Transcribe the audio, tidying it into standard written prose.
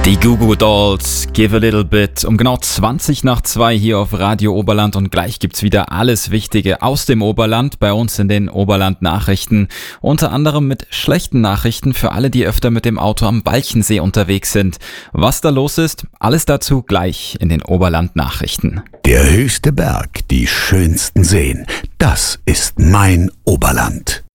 Die Goo Goo Dolls, Give a Little Bit, um genau 20 nach 2 hier auf Radio Oberland und gleich gibt's wieder alles Wichtige aus dem Oberland bei uns in den Oberland-Nachrichten. Unter anderem mit schlechten Nachrichten für alle, die öfter mit dem Auto am Walchensee unterwegs sind. Was da los ist, alles dazu gleich in den Oberland-Nachrichten. Der höchste Berg, die schönsten Seen, das ist mein Oberland.